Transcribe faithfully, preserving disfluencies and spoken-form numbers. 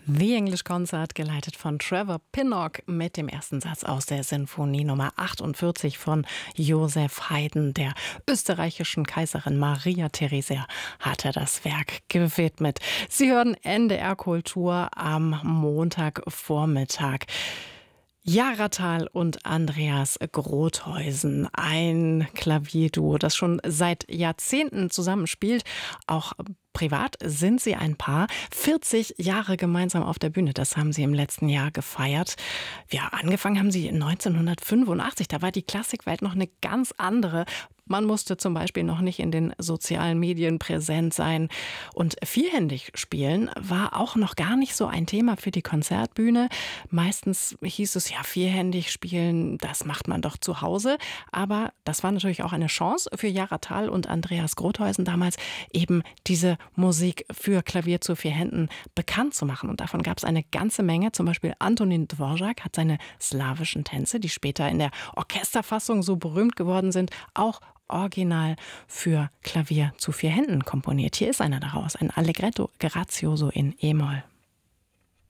The English Concert, geleitet von Trevor Pinnock mit dem ersten Satz aus der Sinfonie Nummer achtundvierzig von Joseph Haydn. Der österreichischen Kaiserin Maria Theresia hat er das Werk gewidmet. Sie hören N D R Kultur am Montagvormittag. Jara Thal und Andreas Grothuysen, ein Klavierduo, das schon seit Jahrzehnten zusammenspielt. Auch privat sind sie ein Paar. vierzig Jahre gemeinsam auf der Bühne, das haben sie im letzten Jahr gefeiert. Ja, angefangen haben sie neunzehnhundertfünfundachtzig, da war die Klassikwelt noch eine ganz andere. Man musste zum Beispiel noch nicht in den sozialen Medien präsent sein. Und vierhändig spielen war auch noch gar nicht so ein Thema für die Konzertbühne. Meistens hieß es ja, vierhändig spielen, das macht man doch zu Hause. Aber das war natürlich auch eine Chance für Jara Thal und Andreas Grothuysen damals, eben diese Musik für Klavier zu vier Händen bekannt zu machen. Und davon gab es eine ganze Menge. Zum Beispiel Antonín Dvořák hat seine slawischen Tänze, die später in der Orchesterfassung so berühmt geworden sind, auch original für Klavier zu vier Händen komponiert. Hier ist einer daraus, ein Allegretto Grazioso in E-Moll.